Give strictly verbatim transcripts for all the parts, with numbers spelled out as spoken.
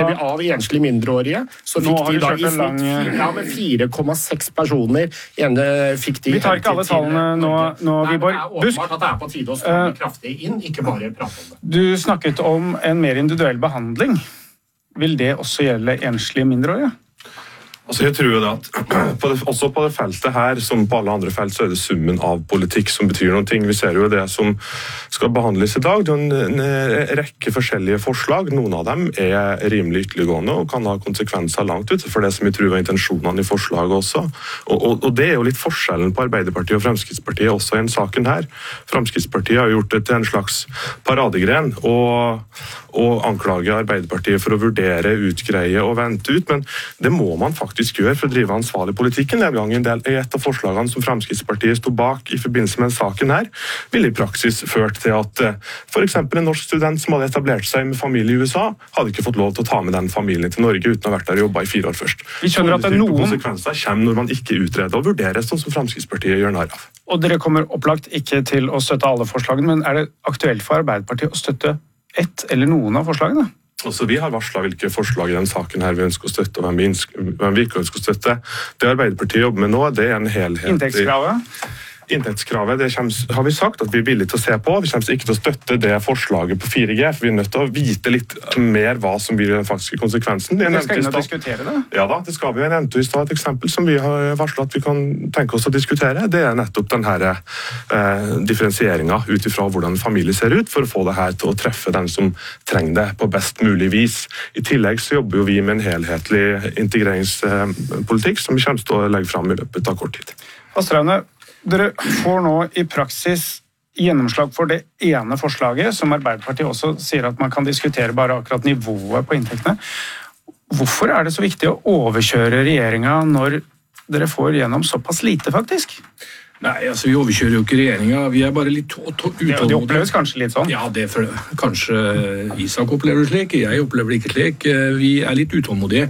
ser vi av enslige mindreårige, så fikk de da i snitt ja, med fire komma seks personer ene fikk de. Vi tar ikke alle tallene nå, nå Nei, Wiborg. Det er åpenbart at det er på tide å stramme kraftig inn, ikke bare prate om det. Du snakket om en mer individuell behandling. Vil det også gjelde enslige mindreårige? Altså jeg tror jo det at på det, også på det feltet her, som på alle andre felt, så er det summen av politikk som betyr noen ting. Vi ser jo det som skal behandles i dag. Det er en, en rekke forskjellige forslag. Noen av dem er rimelig ytterliggående og kan ha konsekvenser langt ut for det som vi tror var intensjonene i forslaget også. Og, og, og det er jo litt forskjellen på Arbeiderpartiet og Fremskrittspartiet også i en saken her. Fremskrittspartiet har gjort det til en slags paradegren og, og anklager Arbeiderpartiet for å vurdere, utgreie og vente ut, men det må man faktisk gjør for å drive ansvarlig politikken. Den gangen del i et av forslagene som Fremskrittspartiet stod bak i forbindelse med saken her, ville i praksis ført til at for eksempel en norsk student som hadde etablert seg med familie i U S A, hadde ikke fått lov til å ta med den familien til Norge uten å ha vært der og jobbet i fire år først. Vi skjønner at det er noen konsekvenser kommer når man ikke utreder og vurderer, sånn som Fremskrittspartiet gjør narr av. Og dere kommer opplagt ikke til å støtte alle forslagene, men er det aktuelt for Arbeiderpartiet å støtte ett eller noen av forslagene? Altså, vi har varslet hvilke forslag i den saken her vi ønsker å støtte, og hvem vi, hvem vi ikke ønsker å støtte. Det Arbeiderpartiet jobber med nå, det er en helhet. Inntektskravet? Inntektskravet, det kommer, har vi sagt at vi er villige til å se på. Vi kommer ikke til å støtte det forslaget på fire G, for vi er nødt til å vite litt mer hva som blir den faktiske konsekvensen. Men det skal inn og diskutere det? Ja da, det skal vi. Jeg nevnte i stad et eksempel som vi har varslet at vi kan tenke oss å diskutere. Det er nettopp denne eh, differensieringen ut ifra hvordan en familie ser ut, for å få det her til å treffe den som trenger det på best mulig vis. I tillegg så jobber jo vi med en helhetlig integreringspolitikk som vi kommer til å legge fram i løpet av kort tid. Astraune, dere får nå i praksis gjennomslag for det ene forslaget, som Arbeiderpartiet også sier at man kan diskutere bare akkurat nivået på inntektene. Hvorfor er det så viktig å overkjøre regjeringen når dere får gjennom såpass lite, faktisk? Nei, altså vi overkjører jo ikke regjeringen, vi er bare litt utålmodige. Ja, de oppleves kanskje litt sånn? Ja, det for, kanskje Isak opplever det slik, jeg opplever det ikke slik. Vi er litt utålmodige.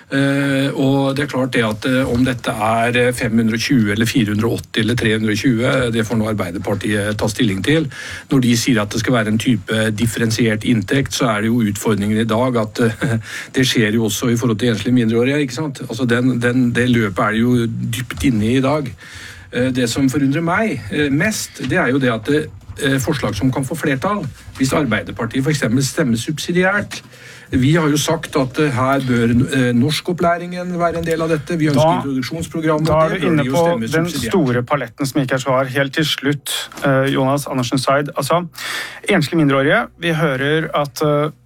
Uh, og det er klart det at uh, om dette er fem hundre og tjue eller fire hundre og åtti eller tre hundre og tjue, det får nå Arbeiderpartiet ta stilling til. Når de sier at det skal være en type differensiert inntekt, så er det jo utfordringen i dag at uh, det skjer jo også i forhold til enslige mindreårige, ikke sant? Altså den, den, det løpet er jo dypt inne i dag. Uh, det som forundrer meg uh, mest, det er jo det at det uh, forslag som kan få flertall, hvis Arbeiderpartiet for eksempel stemmer subsidiært. Vi har jo sagt at her bør norskopplæringen være en del av dette. Vi ønsker da, introduksjonsprogrammet. Da er du inne på den store paletten som ikke er svar. Helt til slutt, Jonas Andersen Seid. Altså, enslige mindreårige, vi hører at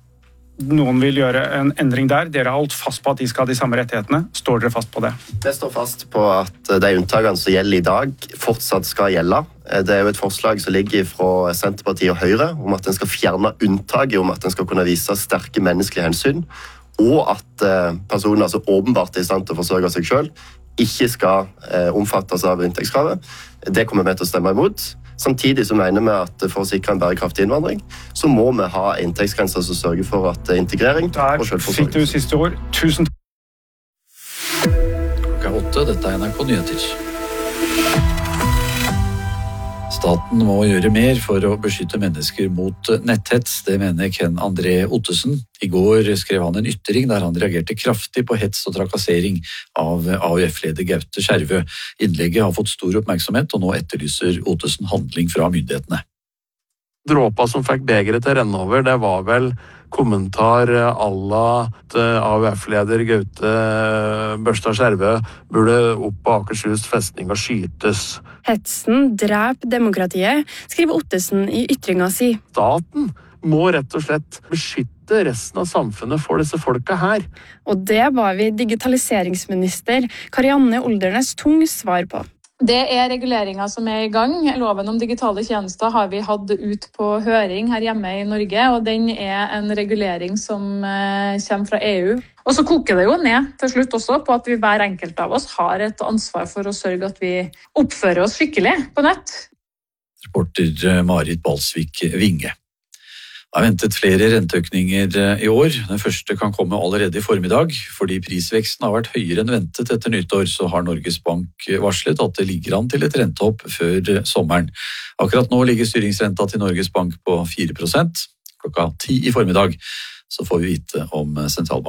noen vil gjøre en endring der. Dere har holdt fast på at de skal ha de samme rettighetene. Står dere fast på det? Vi står fast på at de unntakene som gjelder i dag, fortsatt skal gjelde. Det er jo et forslag som ligger fra Senterpartiet og Høyre om at en skal fjerne unntaket om at en skal kunne vise sterke menneskelige hensyn, og at personer som åpenbart er i stand til å forsørge seg selv, ikke skal omfattes av inntektskravet. Det kommer vi til å stemme imot. Samtidig så mener vi at for å sikre en bærekraftig innvandring, så må vi ha inntektsgrenser som sørger for at integrering og selvforsørgelse. Der fikk du siste ord. Tusen takk. Klokka åtte, dette er N R K Nyheter. Staten må gjøre mer for å beskytte mennesker mot netthets, det mener Ken André Ottesen. I går skrev han en ytring der han reagerte kraftig på hets og trakassering av A U F-leder Gaute Skjervø. Innlegget har fått stor oppmerksomhet, og nå etterlyser Ottesen handling fra myndighetene. Dråpa som fikk begeret til å renne over, det var vel kommentar à la at A U F-leder Gaute Børstad Skjervø burde opp på Akershus festning og skytes. Hetsen dreper demokratiet, skriver Ottesen i ytringa si. Staten må rett og slett beskytte resten av samfunnet for disse folka her. Og det var vi digitaliseringsminister Karianne Oldernes tung svar på. Det er reguleringer som er i gang. Loven om digitale tjenester har vi hatt ut på høring her hjemme i Norge, og den er en regulering som kommer fra E U. Og så koker det jo ned til slutt også på at vi hver enkelt av oss har et ansvar for å sørge at vi oppfører oss skikkelig på nett. Reporter Marit Balsvik Vinge. Det er ventet flere renteøkninger i år. Den første kan komme allerede i formiddag. Fordi prisveksten har vært høyere enn ventet etter nyttår, så har Norges Bank varslet at det ligger an til et rentehopp før sommeren. Akkurat nå ligger styringsrenta til Norges Bank på fire prosent. Klokka ti i formiddag så får vi vite om sentralbanken.